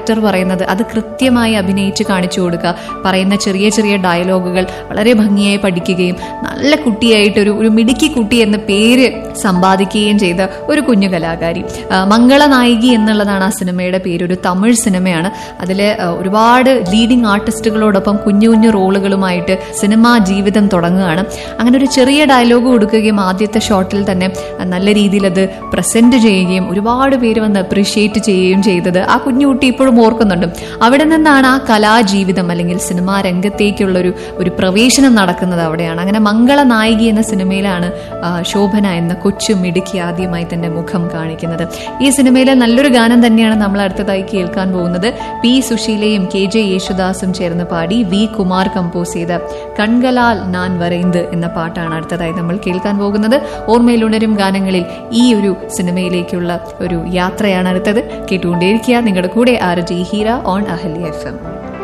Director പറയുന്നത് അത് കൃത്യമായി അഭിനയിച്ച് കാണിച്ചു കൊടുക്കുക, പറയുന്ന ചെറിയ ചെറിയ ഡയലോഗുകൾ വളരെ ഭംഗിയായി പഠിക്കുകയും നല്ല കുട്ടിയായിട്ട് ഒരു മിടുക്കി കുട്ടി എന്ന പേര് സമ്പാദിക്കുകയും ചെയ്ത ഒരു കുഞ്ഞു കലാകാരി. മംഗളനായികി എന്നുള്ളതാണ് ആ സിനിമയുടെ പേര്. ഒരു തമിഴ് സിനിമയാണ്. അതിൽ ഒരുപാട് ലീഡിംഗ് ആർട്ടിസ്റ്റുകളോടൊപ്പം കുഞ്ഞു കുഞ്ഞു റോളുകളുമായിട്ട് സിനിമാ ജീവിതം തുടങ്ങുകയാണ്. അങ്ങനെ ഒരു ചെറിയ ഡയലോഗ് കൊടുക്കുകയും ആദ്യത്തെ ഷോട്ടിൽ തന്നെ നല്ല രീതിയിൽ അത് പ്രസന്റ് ചെയ്യുകയും ഒരുപാട് പേര് വന്ന് അപ്രീഷിയേറ്റ് ചെയ്യുകയും ചെയ്തത് ആ കുഞ്ഞുകുട്ടി ഇപ്പോഴും ഓർക്കുന്നുണ്ട്. അവിടെ നിന്നാണ് ആ കലാജീവിതം അല്ലെങ്കിൽ സിനിമാ രംഗത്തേക്കുള്ള ഒരു പ്രവേശനം നടക്കുന്നത് അവിടെയാണ്. അങ്ങനെ മംഗളനായികി എന്ന സിനിമയിലാണ് ശോഭന എന്ന കൊച്ചു മിടുക്കി ആദ്യമായി തന്റെ മുഖം കാണിക്കുന്നത്. ഈ സിനിമയിലെ നല്ലൊരു ഗാനം തന്നെയാണ് നമ്മൾ അടുത്തതായി കേൾക്കാൻ പോകുന്നത്. പി സുശീലയും KJ യേശുദാസും ചേർന്ന് പാടി വി കുമാർ കമ്പോസ് ചെയ്ത കൺകലാൽ നാൻ വരൈന്ത് എന്ന പാട്ടാണ് അടുത്തതായി നമ്മൾ കേൾക്കാൻ പോകുന്നത്. ഓർമ്മയിലുണരും ഗാനങ്ങളിൽ ഈ ഒരു സിനിമയിലേക്കുള്ള ഒരു യാത്രയാണ് അടുത്തത്. കേട്ടുകൊണ്ടേയിരിക്കുക. നിങ്ങളുടെ കൂടെ RJ Heera on Ahalya FM.